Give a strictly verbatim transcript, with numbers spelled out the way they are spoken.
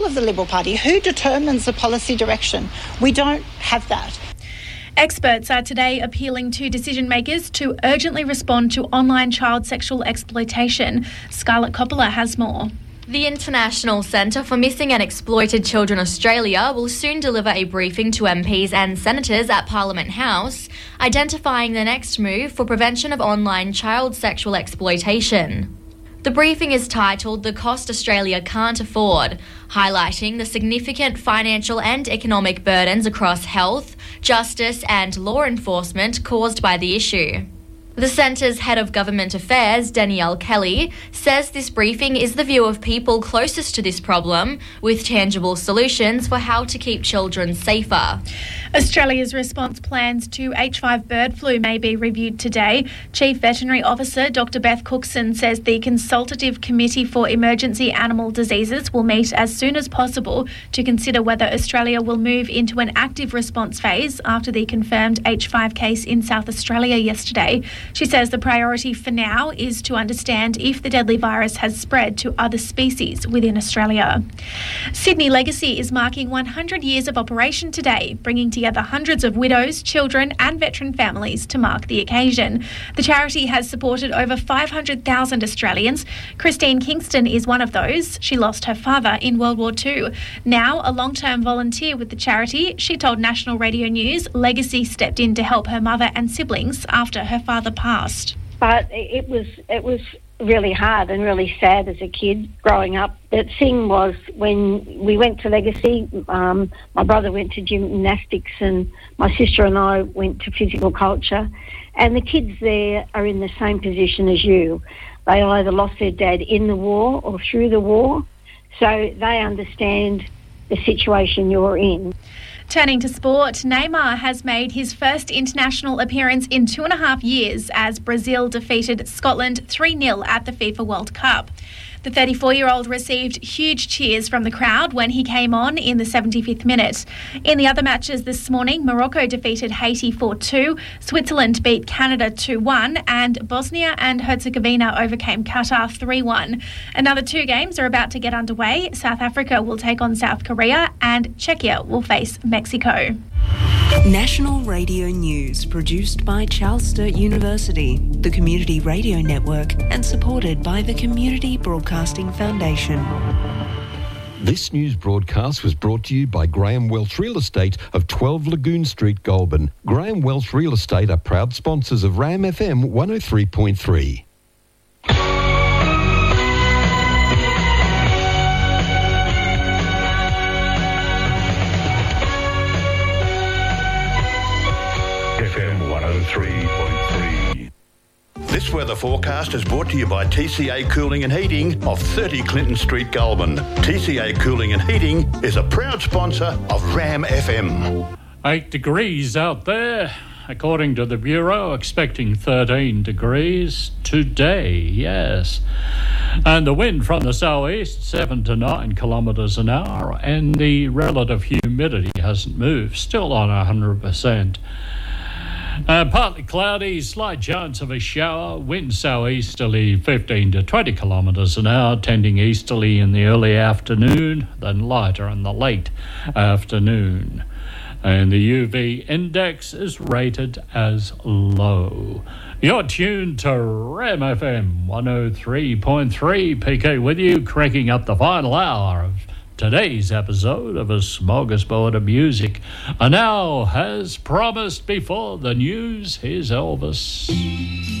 of the Liberal Party. Who determines the policy direction? We don't have that. Experts are today appealing to decision makers to urgently respond to online child sexual exploitation. Scarlett Coppola has more. The International Centre for Missing and Exploited Children Australia will soon deliver a briefing to M Ps and senators at Parliament House, identifying the next move for prevention of online child sexual exploitation. The briefing is titled The Cost Australia Can't Afford, highlighting the significant financial and economic burdens across health, justice and law enforcement caused by the issue. The Centre's Head of Government Affairs, Danielle Kelly, says this briefing is the view of people closest to this problem, with tangible solutions for how to keep children safer. Australia's response plans to H five bird flu may be reviewed today. Chief Veterinary Officer Doctor Beth Cookson says the Consultative Committee for Emergency Animal Diseases will meet as soon as possible to consider whether Australia will move into an active response phase after the confirmed H five case in South Australia yesterday. She says the priority for now is to understand if the deadly virus has spread to other species within Australia. Sydney Legacy is marking one hundred years of operation today, bringing together hundreds of widows, children and veteran families to mark the occasion. The charity has supported over five hundred thousand Australians. Christine Kingston is one of those. She lost her father in World War Two. Now a long-term volunteer with the charity, she told National Radio News Legacy stepped in to help her mother and siblings after her father passed. But it was it was really hard and really sad as a kid growing up. The thing was, when we went to Legacy, um, my brother went to gymnastics and my sister and I went to physical culture, and the kids there are in the same position as you. They either lost their dad in the war or through the war, so they understand the situation you're in. Turning to sport, Neymar has made his first international appearance in two and a half years as Brazil defeated Scotland three nil at the FIFA World Cup. The thirty-four-year-old received huge cheers from the crowd when he came on in the seventy-fifth minute. In the other matches this morning, Morocco defeated Haiti four two, Switzerland beat Canada two one, and Bosnia and Herzegovina overcame Qatar three one. Another two games are about to get underway. South Africa will take on South Korea and Czechia will face Mexico. National Radio News, produced by Charles Sturt University, the Community Radio Network, and supported by the Community Broadcasting Foundation. This news broadcast was brought to you by Graham Welsh Real Estate of twelve Lagoon Street, Goulburn. Graham Welsh Real Estate are proud sponsors of RAM F M one oh three point three. F M one oh three point three. This weather forecast is brought to you by T C A Cooling and Heating of thirty Clinton Street, Goulburn. T C A Cooling and Heating is a proud sponsor of RAM F M. Eight degrees out there, according to the Bureau, expecting thirteen degrees today, yes. And the wind from the southeast, seven to nine kilometres an hour, and the relative humidity hasn't moved, still on one hundred percent. Uh, partly cloudy, slight chance of a shower, wind southeasterly fifteen to twenty kilometres an hour, tending easterly in the early afternoon, then lighter in the late afternoon. And the U V index is rated as low. You're tuned to RAM F M one oh three point three. P K with you, cracking up the final hour of today's episode of A Smorgasbord of Music. And now, as promised before the news, here's Elvis.